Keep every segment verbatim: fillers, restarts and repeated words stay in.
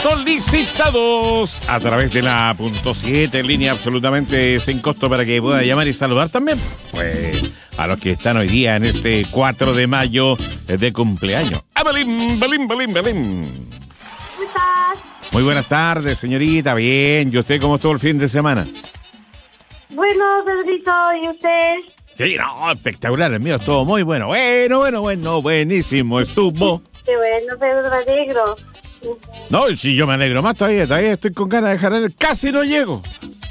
solicitados a través de la punto siete, en línea absolutamente sin costo para que pueda llamar y saludar también, pues, a los que están hoy día en este cuatro de mayo de cumpleaños. ¡Ah, Belín, Belín, Belín, Belín! ¿Cómo estás? Muy buenas tardes, señorita. Bien, ¿y usted cómo estuvo el fin de semana? Bueno, Pedrito, ¿y usted? Sí, no, espectacular, el mío estuvo muy bueno. Bueno, bueno, bueno, buenísimo estuvo. Qué bueno, Pedro, me alegro. No, si yo me alegro más todavía, todavía estoy con ganas de dejar el... Casi no llego.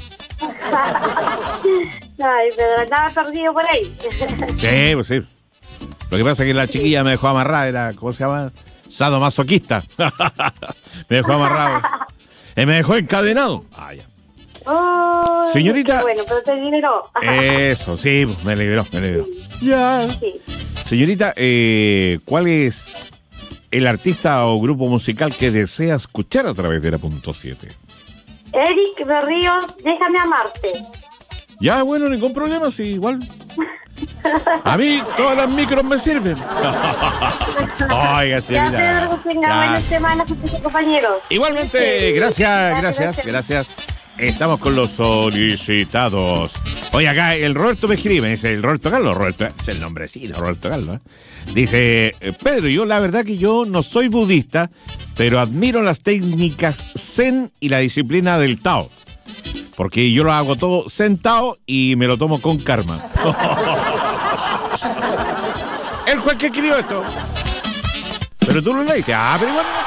Ay, Pedro, andaba perdido por ahí. Sí, pues sí. Lo que pasa es que la chiquilla me dejó amarrada, era, ¿cómo se llama? Sadomasoquista. Me dejó amarrado. Y me dejó encadenado. Ah, ya. Oh, señorita. Bueno, pero te liberó. Eso, sí, pues, me alegró, me alegró. Ya. Sí. Señorita, eh, ¿cuál es el artista o grupo musical que desea escuchar a través de la punto siete? Eric Berríos, déjame amarte. Ya, bueno, ningún problema, sí, igual. A mí todas las micros me sirven. Oiga, señorita. Ya, Pedro, que tenga Ya. buenas semanas con tus compañeros. Igualmente, gracias, gracias, gracias. Estamos con los solicitados. Oye, acá el Roberto me escribe, dice el Roberto Carlos, Roberto, es el nombrecito, Roberto Carlos, ¿eh? Dice, Pedro, yo la verdad que yo no soy budista, pero admiro las técnicas zen y la disciplina del Tao. Porque yo lo hago todo sentado y me lo tomo con karma. El juez que escribió esto. Pero tú lo leíste. Ah, pero igual no